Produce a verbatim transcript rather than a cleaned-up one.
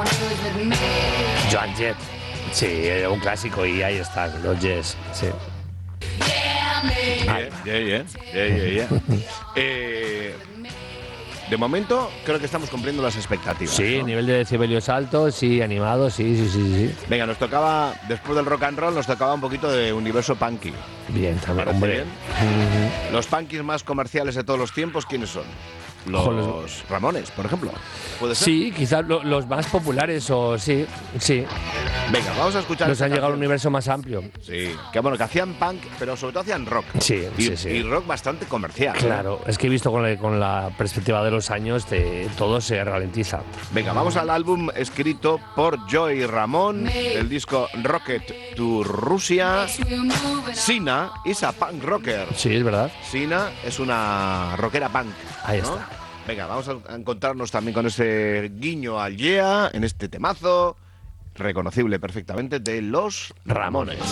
Joan Jett. Sí, era un clásico y ahí están los Jets. Sí. Yeah, yeah, yeah, yeah, yeah, yeah. eh, de momento creo que estamos cumpliendo las expectativas. Sí, ¿no? nivel de decibelios altos, sí, animado, sí, sí, sí, sí. Venga, nos tocaba, después del rock and roll, nos tocaba un poquito de universo punky. Bien, también, ¿Parece hombre. bien? Uh-huh. Los punkis más comerciales de todos los tiempos, ¿quiénes son? Los Ojo, Ramones, por ejemplo. ¿Puede ser? Sí, quizás lo, los más populares, o sí, sí. Venga, vamos a escuchar. Nos esta han llegado a un canción. universo más amplio. Sí, que bueno, que hacían punk, pero sobre todo hacían rock. Sí, y, sí, sí. Y rock bastante comercial. Claro, es que he visto con la, con la perspectiva de los años, de, todo se ralentiza. Venga, vamos al álbum escrito por Joey Ramón, el disco Rocket to Russia. Sina is a punk rocker. Sí, es verdad. Sina es una rockera punk. Ahí ¿no? está. Venga, vamos a encontrarnos también con ese guiño al Yeah en este temazo reconocible perfectamente de los Ramones.